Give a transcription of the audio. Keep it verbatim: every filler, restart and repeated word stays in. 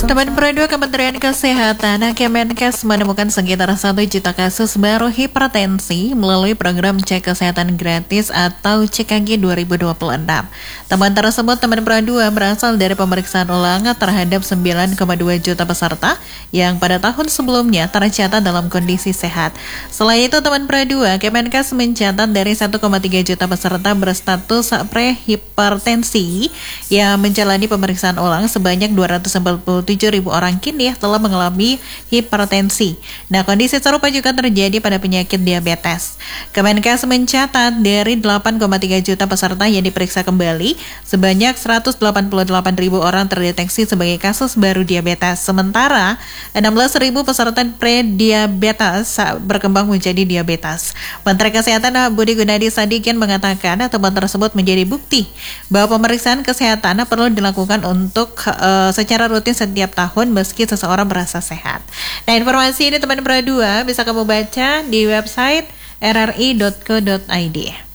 Teman Pro dua Kementerian Kesehatan Kemenkes menemukan sekitar satu juta kasus baru hipertensi melalui program cek kesehatan gratis atau C K G dua ribu dua puluh enam. Temuan tersebut Teman Pro dua berasal dari pemeriksaan ulang terhadap sembilan koma dua juta peserta yang pada tahun sebelumnya tercatat dalam kondisi sehat. Selain itu Teman Pro dua Kemenkes mencatat dari satu koma tiga juta peserta berstatus prehipertensi yang menjalani pemeriksaan ulang sebanyak dua ratus empat puluh tujuh ribu orang kini telah mengalami hipertensi. Nah, kondisi serupa juga terjadi pada penyakit diabetes. Kemenkes mencatat dari delapan koma tiga juta peserta yang diperiksa kembali, sebanyak seratus delapan puluh delapan ribu orang terdeteksi sebagai kasus baru diabetes. Sementara enam belas ribu peserta pre-diabetes berkembang menjadi diabetes. Menteri Kesehatan Budi Gunadi Sadikin mengatakan temuan tersebut menjadi bukti bahwa pemeriksaan kesehatan perlu dilakukan untuk uh, secara rutin setiap tahun meski seseorang merasa sehat. Nah, informasi ini Teman Pro dua bisa kamu baca di website r r i dot co dot i d.